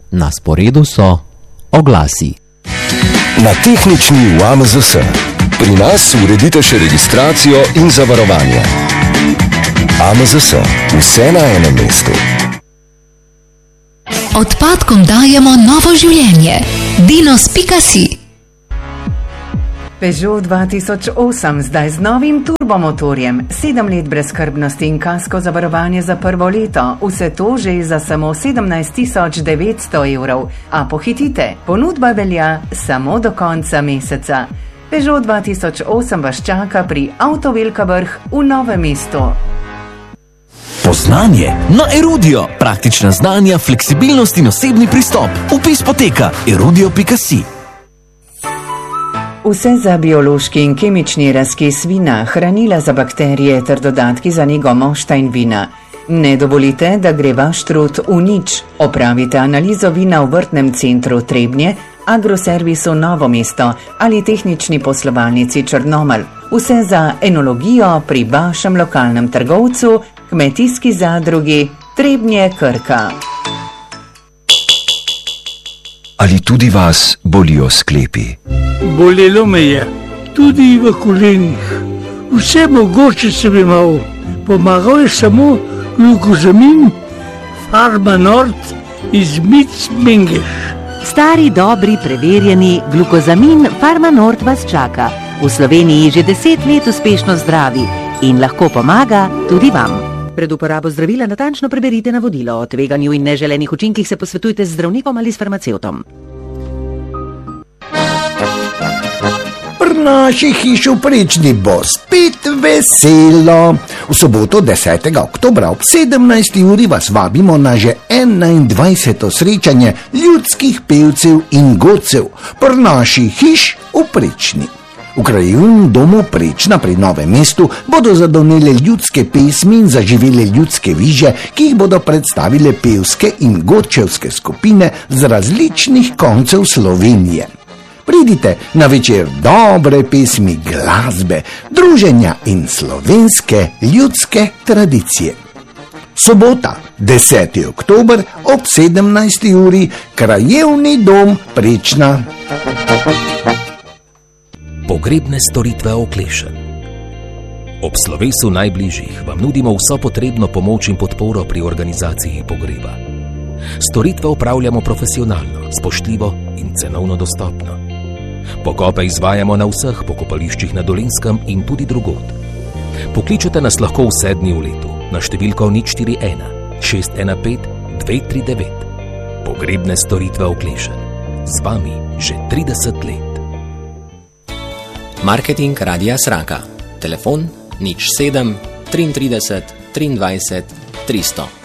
Na sporedu so oglasi. Na tehnični v AMZS. Pri nas uredite še registracijo in zavarovanje. AMZS. Vse na enem mestu. Odpadkom dajemo novo življenje. Dinos.si. Peugeot 2008 zdaj z novim turbomotorjem, 7 let brezskrbnosti in kasko zavarovanje za prvo leto. Vse to že za samo 17.900 evrov. A pohitite, ponudba velja samo do konca meseca. Peugeot 2008 vas čaka pri Avto Velika Vrh v Novem mestu. Poznanje na Erudio. Praktična znanja, fleksibilnost in osebni pristop. Vpis poteka erudio.si. Vse za biološki in kemični razkis vina, hranila za bakterije ter dodatki za nego mošta in vina. Ne dovolite, da gre vaš trud v nič. Opravite analizo vina v Vrtnem centru Trebnje, Agroservisu Novo mesto ali tehnični poslovalnici Črnomelj. Vse za enologijo pri vašem lokalnem trgovcu, kmetijski zadrugi Trebnje Krka. Ali tudi vas bolijo sklepi? Bolelo me je, tudi v kolenih. Vse mogoče sem imel. Pomagal je samo glukozamin, Farmanort iz Mengeš. Stari, dobri, preverjeni glukozamin Farmanort vas čaka. V Sloveniji že 10 let uspešno zdravi in lahko pomaga tudi vam. Pred uporabo zdravila natančno preberite navodilo. O tveganju in neželenih učinkih se posvetujte z zdravnikom ali s farmacevtom. Pri naši hiši v Prečni bo spet veselo. V soboto 10. oktobra ob 17. uri vas vabimo na že 21. srečanje ljudskih pevcev in godcev pri naši hiši v Prečni. V krajevnem domu Prečna pri Novem mestu bodo zadonele ljudske pesmi in zaživele ljudske viže, ki jih bodo predstavile pevske in godčevske skupine z različnih koncev Slovenije. Pridite na večer dobre pesmi, glasbe, druženja in slovenske ljudske tradicije. Sobota, 10. oktober ob 17. uri, krajevni dom Prečna. Pogrebne storitve Oklešen. Ob slovesu najbližjih vam nudimo vso potrebno pomoč in podporo pri organizaciji pogreba. Storitve opravljamo profesionalno, spoštljivo in cenovno dostopno. Pokope izvajamo na vseh pokopališčih na Dolenjskem in tudi drugod. Pokličete nas lahko vse dni v letu na številko 041 615 239. Pogrebne storitve Oklešen. Z vami že 30 let. Marketing Radia Sraka. Telefon 07 33 23 300.